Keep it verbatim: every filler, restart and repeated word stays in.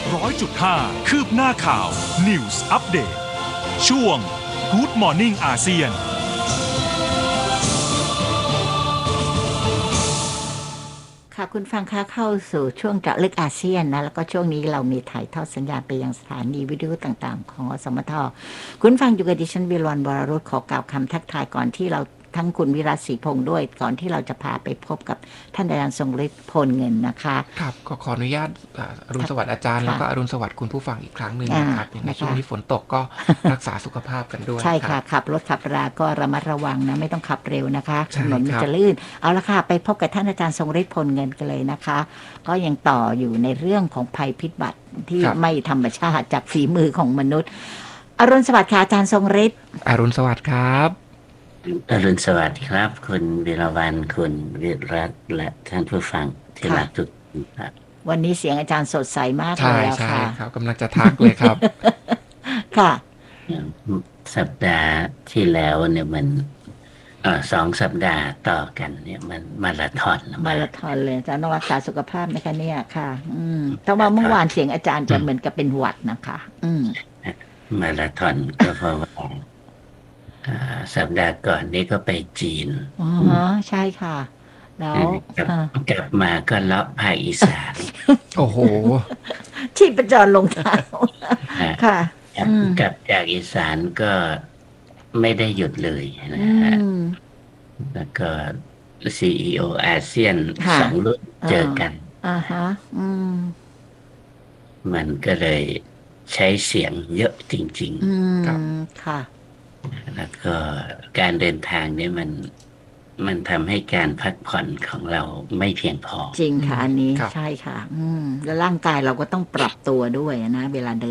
ร้อยจุดห้าคืบหน้าข่าว News Update ช่วง Good Morning อาเซียนค่ะคุณฟังคะเข้าสู่ช่วงเจาะลึกอาเซียนนะแล้วก็ช่วงนี้เรามีถ่ายทอดสัญญาณไปยังสถานีวิทยุต่างๆของอสมทคุณฟังอยู่กับดิฉันวิรวรรณวรรุตขอกล่าวคำทักทายก่อนที่เราทั้งคุณวิรัตศรีพงษ์ด้วยก่อนที่เราจะพาไปพบกับท่านอาจารย์ทรงฤทธิ์โพลเงินนะคะครับก็ขออนุญาตอรุณสวัสดิ์อาจารย์แล้วก็อรุณสวัสดิ์คุณผู้ฟังอีกครั้งหนึ่งนะครับในช่วงนี้ฝนตกก็รักษาสุขภาพกันด้วยใช่ค่ะขับรถขับราก็ระมัดระวังนะไม่ต้องขับเร็วนะคะถนนมันจะลื่นเอาละค่ะไปพบกับท่านอาจารย์ทรงฤทธิ์โพลเงินกันเลยนะคะก็ยังต่ออยู่ในเรื่องของภัยพิบัติที่ไม่ธรรมชาติจากฝีมือของมนุษย์อรุณสวัสดิ์ค่ะอาจารย์ทรงฤทธิ์อรุณสวัสดิ์ครับอรุณสวัสดิ์ครับคุณวิรวรรณคุณวิรัตและท่านผู้ฟังที่รักทุกท่านครับวันนี้เสียงอาจารย์สดใสมากเลยค่ะใช่ใช่ครับกำลังจะทักเลยครับค่ะสัปดาห์ที่แล้วเนี่ยมันเอ่อสองสัปดาห์ต่อกันเนี่ยมันมาราธอนมาราธอนเลยอาจารย์ต้องรักษาสุขภาพนะคะเนี่ยค่ะ อืมแต่ว่าเมื่อวานเสียงอาจารย์จะเหมือนกับเป็นหวัดนะคะอืมมาราธอนก็เพราะว่าสัปดาห์ก่อนนี้ก็ไปจีนอ๋อใช่ค่ะแล้วกลับมาก็เลาะภาคอีสานโอ้โหชีพจรลงเท้าค่ะกลับจากอีสานก็ไม่ได้หยุดเลยนะฮะแล้วก็ ซี อี โอ อาเซียนสองรุ่นเจอกันอ่าฮะอืมมันก็เลยใช้เสียงเยอะจริงๆครับค่ะแล้วก็การเดินทางเนี่ยมันมันทำให้การพักผ่อนของเราไม่เพียงพอจริงค่ะอันนี้ใช่ค่ะอืมแล้วร่างกายเราก็ต้องปรับตัวด้วยนะเวลาเดิน